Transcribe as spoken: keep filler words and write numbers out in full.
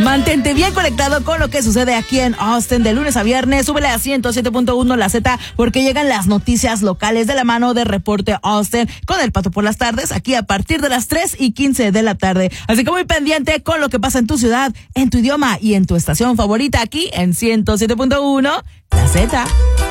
Mantente bien conectado con lo que sucede aquí en Austin de lunes a viernes. Súbele a ciento siete punto uno la Z porque llegan las noticias locales de la mano de Reporte Austin con el Pato por las tardes, aquí a partir de las tres y quince de la tarde. Así que muy pendiente con lo que pasa en tu ciudad, en tu idioma y en tu estación favorita aquí en ciento siete punto uno la Z.